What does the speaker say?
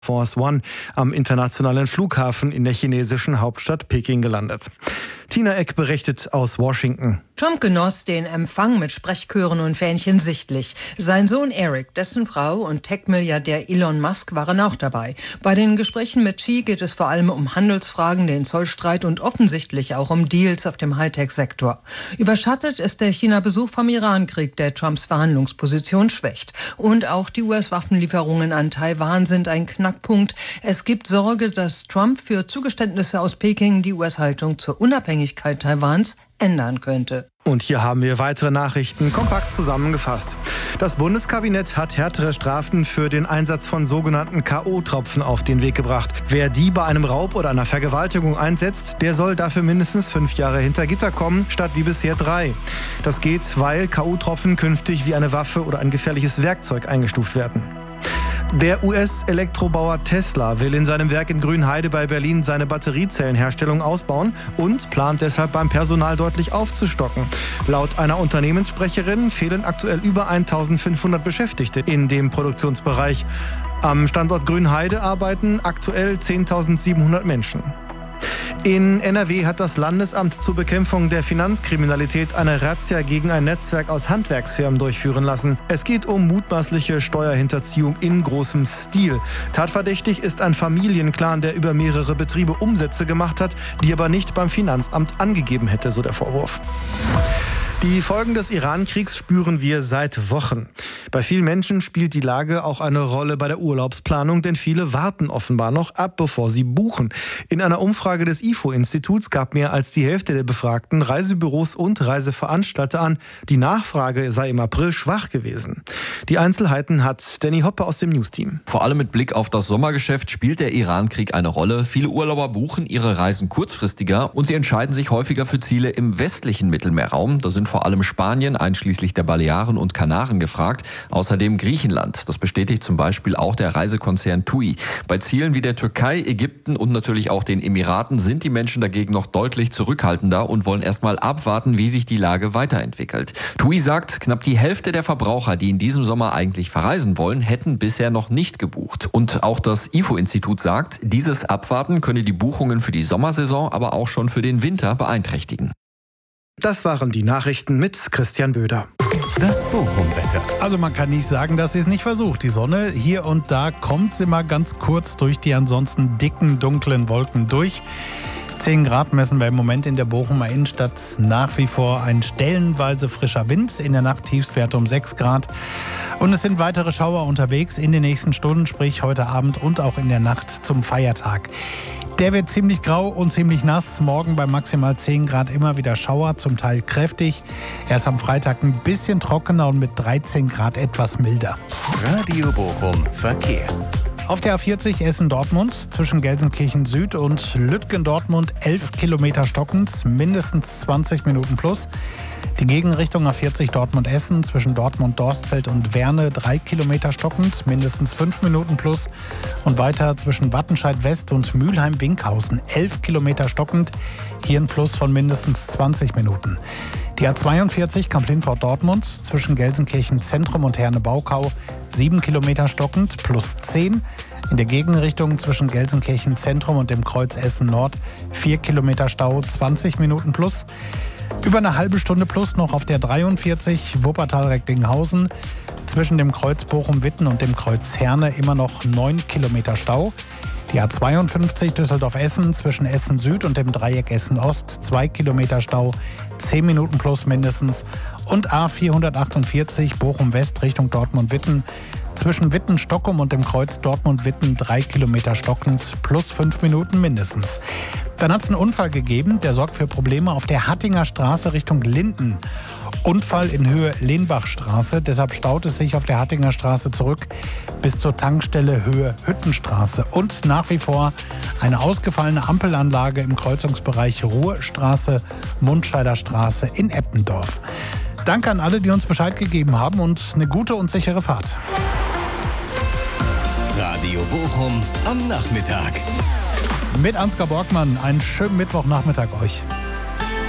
Force One am internationalen Flughafen in der chinesischen Hauptstadt Peking gelandet. Tina Eck berichtet aus Washington. Trump genoss den Empfang mit Sprechchören und Fähnchen sichtlich. Sein Sohn Eric, dessen Frau und Tech-Milliardär Elon Musk waren auch dabei. Bei den Gesprächen mit Xi geht es vor allem um Handelsfragen, den Zollstreit und offensichtlich auch um Deals auf dem Hightech-Sektor. Überschattet ist der China-Besuch vom Irankrieg, der Trumps Verhandlungsposition schwächt. Und auch die US-Waffenlieferungen an Taiwan sind ein Knackpunkt. Es gibt Sorge, dass Trump für Zugeständnisse aus Peking die US-Haltung zur Unabhängigkeit Taiwans ändern könnte. Und hier haben wir weitere Nachrichten kompakt zusammengefasst. Das Bundeskabinett hat härtere Strafen für den Einsatz von sogenannten K.O.-Tropfen auf den Weg gebracht. Wer die bei einem Raub oder einer Vergewaltigung einsetzt, der soll dafür mindestens 5 Jahre hinter Gitter kommen, statt wie bisher 3. Das geht, weil K.O.-Tropfen künftig wie eine Waffe oder ein gefährliches Werkzeug eingestuft werden. Der US-Elektrobauer Tesla will in seinem Werk in Grünheide bei Berlin seine Batteriezellenherstellung ausbauen und plant deshalb beim Personal deutlich aufzustocken. Laut einer Unternehmenssprecherin fehlen aktuell über 1500 Beschäftigte in dem Produktionsbereich. Am Standort Grünheide arbeiten aktuell 10.700 Menschen. In NRW hat das Landesamt zur Bekämpfung der Finanzkriminalität eine Razzia gegen ein Netzwerk aus Handwerksfirmen durchführen lassen. Es geht um mutmaßliche Steuerhinterziehung in großem Stil. Tatverdächtig ist ein Familienclan, der über mehrere Betriebe Umsätze gemacht hat, die aber nicht beim Finanzamt angegeben hätte, so der Vorwurf. Die Folgen des Iran-Kriegs spüren wir seit Wochen. Bei vielen Menschen spielt die Lage auch eine Rolle bei der Urlaubsplanung, denn viele warten offenbar noch ab, bevor sie buchen. In einer Umfrage des IFO-Instituts gab mehr als die Hälfte der Befragten Reisebüros und Reiseveranstalter an, die Nachfrage sei im April schwach gewesen. Die Einzelheiten hat Danny Hoppe aus dem Newsteam. Vor allem mit Blick auf das Sommergeschäft spielt der Iran-Krieg eine Rolle. Viele Urlauber buchen ihre Reisen kurzfristiger und sie entscheiden sich häufiger für Ziele im westlichen Mittelmeerraum. Da sind vor allem Spanien, einschließlich der Balearen und Kanaren gefragt. Außerdem Griechenland. Das bestätigt zum Beispiel auch der Reisekonzern TUI. Bei Zielen wie der Türkei, Ägypten und natürlich auch den Emiraten sind die Menschen dagegen noch deutlich zurückhaltender und wollen erstmal abwarten, wie sich die Lage weiterentwickelt. TUI sagt, knapp die Hälfte der Verbraucher, die in diesem Sommer eigentlich verreisen wollen, hätten bisher noch nicht gebucht. Und auch das IFO-Institut sagt, dieses Abwarten könne die Buchungen für die Sommersaison, aber auch schon für den Winter beeinträchtigen. Das waren die Nachrichten mit Christian Böder. Das Bochum-Wetter. Also man kann nicht sagen, dass sie es nicht versucht. Die Sonne hier und da kommt sie mal ganz kurz durch die ansonsten dicken, dunklen Wolken durch. 10 Grad messen wir im Moment in der Bochumer Innenstadt. Nach wie vor ein stellenweise frischer Wind. In der Nacht Tiefstwerte um 6 Grad. Und es sind weitere Schauer unterwegs in den nächsten Stunden, sprich heute Abend und auch in der Nacht zum Feiertag. Der wird ziemlich grau und ziemlich nass. Morgen bei maximal 10 Grad immer wieder Schauer, zum Teil kräftig. Erst am Freitag ein bisschen trockener und mit 13 Grad etwas milder. Radio Bochum Verkehr. Auf der A40 Essen-Dortmund zwischen Gelsenkirchen Süd und Lütgendortmund 11 Kilometer stockend, mindestens 20 Minuten plus. Die Gegenrichtung A40 Dortmund-Essen zwischen Dortmund-Dorstfeld und Werne 3 Kilometer stockend, mindestens 5 Minuten plus. Und weiter zwischen Wattenscheid-West und Mülheim-Winkhausen 11 Kilometer stockend, hier ein Plus von mindestens 20 Minuten. Die A42 Kamp-Lindfort-Dortmund zwischen Gelsenkirchen Zentrum und Herne-Baukau 7 Kilometer stockend, plus 10. In der Gegenrichtung zwischen Gelsenkirchen Zentrum und dem Kreuz Essen Nord 4 Kilometer Stau, 20 Minuten plus. Über eine halbe Stunde plus noch auf der 43 Wuppertal-Recklinghausen zwischen dem Kreuz Bochum-Witten und dem Kreuz Herne immer noch 9 Kilometer Stau. Die A52 Düsseldorf-Essen zwischen Essen Süd und dem Dreieck Essen Ost 2 Kilometer Stau, 10 Minuten plus mindestens. Und A448 Bochum-West Richtung Dortmund-Witten zwischen Witten-Stockum und dem Kreuz Dortmund-Witten 3 Kilometer stockend, plus 5 Minuten mindestens. Dann hat es einen Unfall gegeben, der sorgt für Probleme auf der Hattinger Straße Richtung Linden. Unfall in Höhe Lehnbachstraße, deshalb staut es sich auf der Hattinger Straße zurück bis zur Tankstelle Höhe Hüttenstraße. Und nach wie vor eine ausgefallene Ampelanlage im Kreuzungsbereich Ruhrstraße, Mundscheider Straße in Eppendorf. Danke an alle, die uns Bescheid gegeben haben und eine gute und sichere Fahrt. Radio Bochum am Nachmittag. Mit Ansgar Borgmann, einen schönen Mittwochnachmittag euch.